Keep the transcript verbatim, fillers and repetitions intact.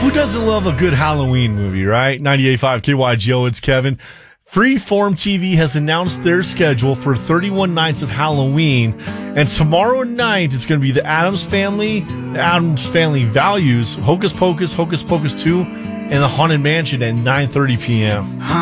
Who doesn't love a good Halloween movie, right? ninety-eight point five K Y G O, it's Kevin. Freeform T V has announced their schedule for thirty-one nights of Halloween. And tomorrow night, it's going to be the Addams Family, the Addams Family Values, Hocus Pocus, Hocus Pocus two, and the Haunted Mansion at nine thirty p.m.